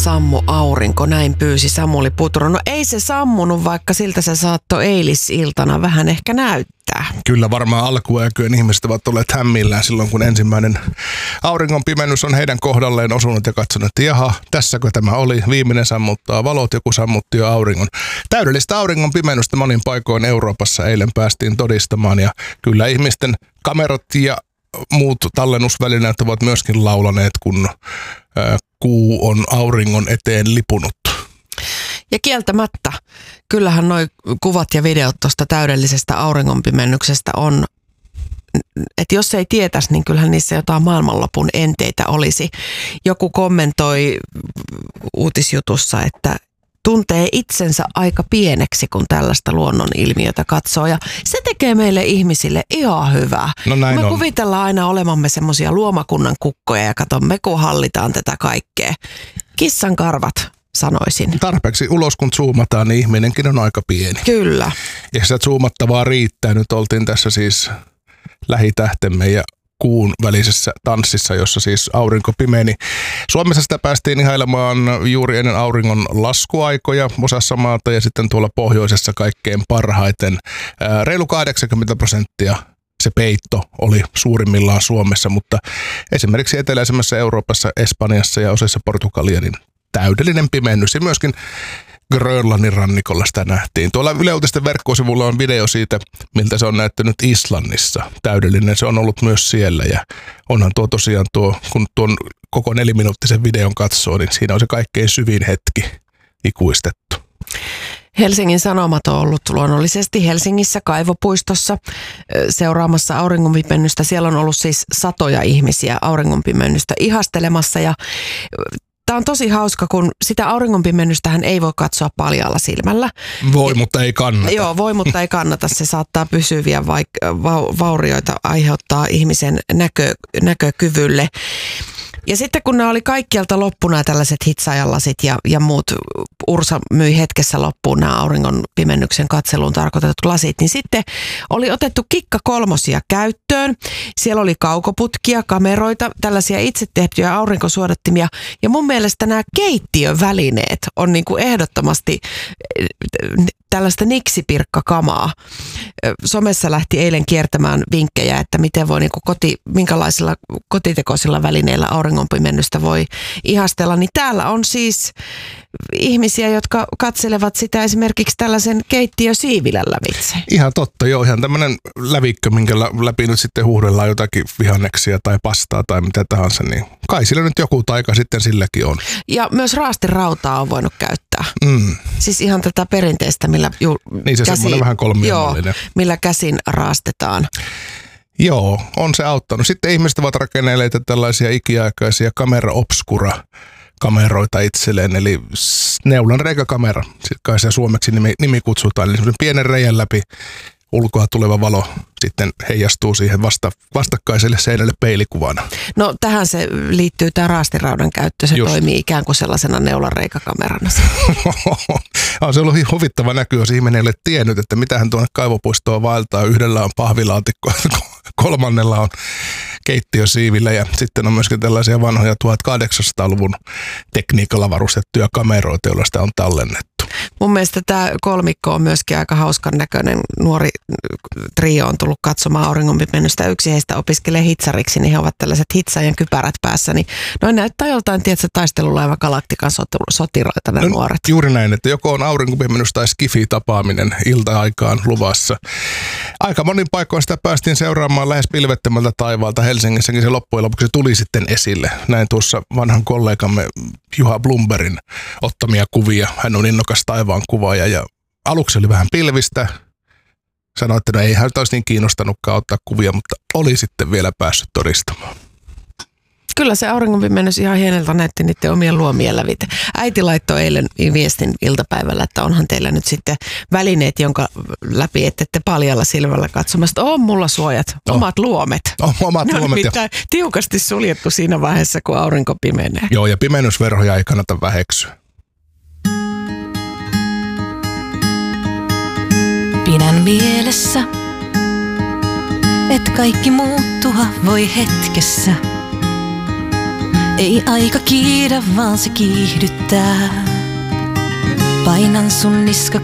sammu aurinko, näin pyysi Samuli Putro. No ei se sammunut, vaikka siltä se saattoi eilisiltana vähän ehkä näyttää. Kyllä varmaan alkuaikojen ihmiset ovat olleet hämmillään silloin, kun ensimmäinen auringon pimennys on heidän kohdalleen osunut ja katsonut, että jaha, tässäkö tämä oli. Viimeinen sammuttaa valot, joku sammutti jo auringon. Täydellistä auringon pimennystä monin paikoin Euroopassa eilen päästiin todistamaan ja kyllä ihmisten kamerat ja muut tallennusvälineet ovat myöskin laulaneet, kun kuu on auringon eteen lipunut. Ja kieltämättä, kyllähän nuo kuvat ja videot tuosta täydellisestä auringonpimennyksestä on, että jos ei tietäisi, niin kyllähän niissä jotain maailmanlopun enteitä olisi. Joku kommentoi uutisjutussa, että tuntee itsensä aika pieneksi, kun tällaista luonnonilmiötä katsoo. Ja se tekee meille ihmisille ihan hyvää. No näin me on. kuvitellaan aina olemamme semmoisia luomakunnan kukkoja ja katsomme, kun hallitaan tätä kaikkea. Kissan karvat, sanoisin. Tarpeeksi ulos kun zoomataan, niin ihminenkin on aika pieni. Kyllä. Ja sitä zoomattavaa riittää. Nyt oltiin tässä siis lähitähtemme ja kuun välisessä tanssissa, jossa siis aurinko pimeni. Suomessa sitä päästiin ihailemaan juuri ennen auringon laskuaikoja osassa maata ja sitten tuolla pohjoisessa kaikkein parhaiten. Reilu 80% se peitto oli suurimmillaan Suomessa, mutta esimerkiksi eteläisemmässä Euroopassa, Espanjassa ja osassa Portugalia niin täydellinen pimennys ja myöskin Grönlannin rannikolla sitä nähtiin. Tuolla Yle Uutisten verkkosivulla on video siitä, miltä se on näyttänyt Islannissa. Täydellinen se on ollut myös siellä ja onhan tuo tosiaan kun tuon koko 4-minuuttisen videon katsoo, niin siinä on se kaikkein syvin hetki ikuistettu. Helsingin Sanomat on ollut luonnollisesti Helsingissä Kaivopuistossa seuraamassa auringonpimennystä. Siellä on ollut siis satoja ihmisiä auringonpimennystä ihastelemassa ja tämä on tosi hauska, kun sitä auringonpimennystähän ei voi katsoa paljaalla silmällä. Voi, mutta ei kannata. Joo, voi, mutta ei kannata. Se saattaa pysyviä vaurioita aiheuttaa ihmisen näkökyvylle. Ja sitten kun nämä oli kaikkialta loppuna tällaiset hitsaajanlasit ja muut, Ursa myi hetkessä loppuun nämä auringon pimennyksen katseluun tarkoitetut lasit, niin sitten oli otettu Kikka kolmosia käyttöön. Siellä oli kaukoputkia, kameroita, tällaisia itse tehtyjä aurinkosuodattimia. Ja mun mielestä nämä keittiövälineet on niin kuin ehdottomasti tällaista niksipirkkakamaa. Somessa lähti eilen kiertämään vinkkejä, että miten voi minkälaisilla kotitekoisilla välineillä auringonpimennystä voi ihastella. Niin täällä on siis ihmisiä, jotka katselevat sitä esimerkiksi tällaisen keittiösiivilän lävitse. Ihan totta, joo. Ihan tämmöinen lävikkö, minkä läpi nyt sitten huuhdellaan jotakin vihanneksia tai pastaa tai mitä tahansa, niin kai sillä nyt joku taika sitten silläkin on. Ja myös raastirautaa on voinut käyttää. Siis ihan tätä perinteistä, millä niin se semmoinen vähän kolmiollinen. Millä käsin raastetaan. Joo, on se auttanut. Sitten ihmiset ovat rakennelleet tällaisia ikiaikaisia kamera obscura kameroita itselleen, eli neulan reikäkamera, kai se suomeksi nimi kutsutaan, eli semmoisen pienen reiän läpi ulkoa tuleva valo sitten heijastuu siihen vastakkaiselle seinälle peilikuvana. No tähän se liittyy tämä raastiraudan käyttö, se toimii ikään kuin sellaisena neulan reikäkamerana. On se ollut huvittava näky, jos ihminen ei ole tiennyt, että mitähän tuonne kaivopuistoon vaeltaa. Yhdellä on pahvilaatikko, kolmannella on keittiösiivillä ja sitten on myöskin tällaisia vanhoja 1800-luvun tekniikalla varustettuja kameroita, joilla sitä on tallennettu. Mun mielestä tämä kolmikko on myöskin aika hauskan näköinen. Nuori trio on tullut katsomaan auringonpimennystä. Yksi heistä opiskelee hitsariksi, niin he ovat tällaiset hitsaajan kypärät päässä. Niin noin näyttää joltain, tiedätkö, taistelulaiva Galaktikan sotiroita ne nuoret. Juuri näin, että joko on auringonpimennys tai skifi-tapaaminen ilta-aikaan luvassa. Aika monin paikoin sitä päästiin seuraamaan lähes pilvettömältä taivaalta. Helsingissäkin se loppujen lopuksi tuli sitten esille. Näin tuossa vanhan kollegamme Juha Blumbergin ottamia kuvia. Hän on innokas taivaan kuvaaja ja aluksi oli vähän pilvistä. Sanoi, että no ei hän olisi niin kiinnostanutkaan ottaa kuvia, mutta oli sitten vielä päässyt todistamaan. Kyllä se auringonpimennys ihan hieneltä näytti niiden omien luomien lävitse. Äiti laittoi eilen viestin iltapäivällä, että onhan teillä nyt sitten välineet, jonka läpi ette paljalla silmällä katsomasta. On mulla suojat, omat luomet. Omat ne on luomet. Tiukasti suljettu siinä vaiheessa, kun aurinko pimenee. Joo, ja pimennysverhoja ei kannata väheksyä. Pidän mielessä, et kaikki muuttua voi hetkessä. Ei aika kiidä, vaan se kiihdyttää. Painan sun niska